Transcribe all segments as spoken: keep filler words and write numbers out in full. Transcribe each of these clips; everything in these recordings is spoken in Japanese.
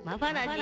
マバラジ。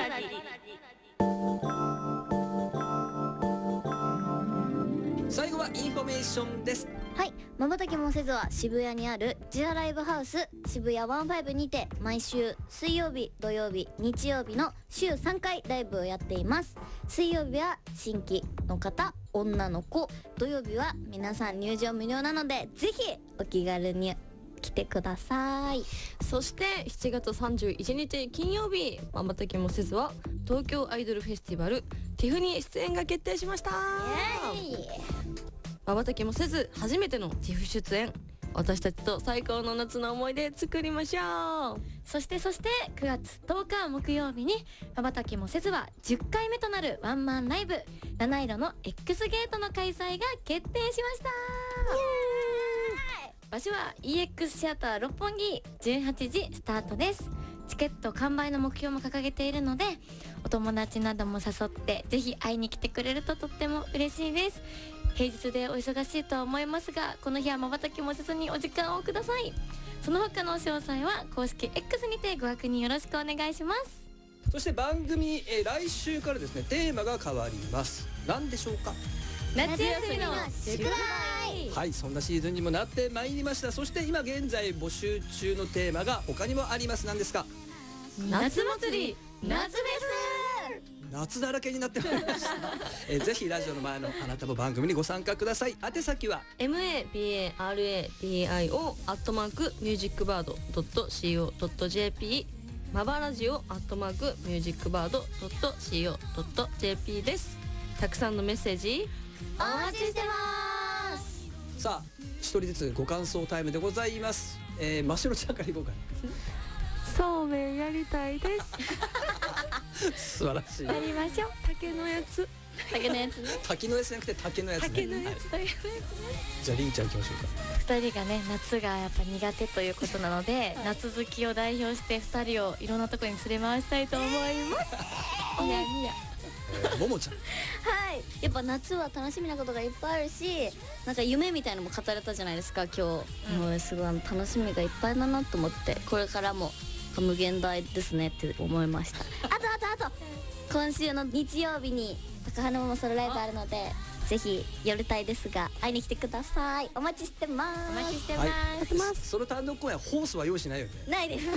最後はインフォメーションです。 はい、まばたきもせずは渋谷にあるジアライブハウス渋谷ワンファイブにて毎週水曜日、土曜日、日曜日の週さんかいライブをやっています。水曜日は新規の方、女の子、土曜日は皆さん入場無料なのでぜひお気軽に来てください。 そしてしちがつさんじゅういちにち金曜日、まばたきもせずは東京アイドルフェスティバルティフに出演が決定しました。 イエーイ。 まばたきもせず初めてのティフ出演、私たちと最高の夏の思い出作りましょう。 そしてそしてくがつとおか木曜日にまばたきもせずはじゅっかいめとなるワンマンライブ七色の X ゲートの開催が決定しました。場所は イーエックス シアター六本木、じゅうはちじスタートです。チケット完売の目標も掲げているのでお友達なども誘ってぜひ会いに来てくれるととっても嬉しいです。平日でお忙しいとは思いますがこの日はまばたきもせずにお時間をください。その他の詳細は公式 X にてご確認よろしくお願いします。 そして番組、えー、来週からですねテーマが変わります。何でしょうか。 夏休みの宿題。 はい、そんなシーズンにもなってまいりました。そして今現在募集中のテーマが他にもあります。何ですか。 夏祭り夏フェ夏だらけになってまいりました、えー、ぜひラジオの前のあなたも番組にご参加ください。宛先はマバラジオ アットマークミュージックバードドットシーオードットジェーピー マバラジオ アットマークミュージックバードドットシーオードットジェーピー です。たくさんのメッセージお待ちしてます。 さあ一人ずつご感想タイムでございます。えー、真白ちゃんからいこうかな。 そうめんやりたいです素晴らしい。 やりましょう。 竹のやつ竹のやつね。 滝のやつじゃなくて竹のやつね。 竹のやつというやつね。 じゃありんちゃん行きましょうか。 二人がね夏がやっぱ苦手ということなので、夏好きを代表して二人をいろんなところに連れ回したいと思いますにゃにゃ。 えー、ももちゃん。 はい、やっぱ夏は楽しみなことがいっぱいあるし、なんか夢みたいのも語れたじゃないですか今日、うん、もうすごい楽しみがいっぱいだなと思って、これからも無限大ですねって思いました。あとあとあと今週の日曜日に高花もソロライブあるのでぜひ寄りたいですが会いに来てください。お待ちしてます。 お待ちしてます、 はい、その単独公演ホースは用意しないよね。 ないです、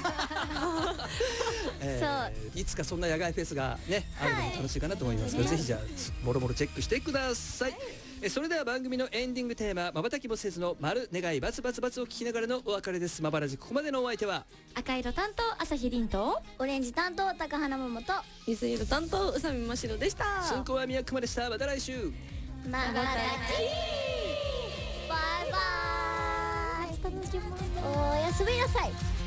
えー、そういつかそんな野外フェスがねあるのも楽しいかなと思いますから、はい、ぜひじゃあもろもろチェックしてください。えそれでは番組のエンディングテーマまばたきもせずの丸願いバツバツバツを聞きながらのお別れです。まばらじここまでのお相手は赤色担当朝日凛とオレンジ担当高花桃と水色担当宇佐美真白でした。 進行は宮熊でした。また来週。 まばたきバイバイ。おやすみなさい。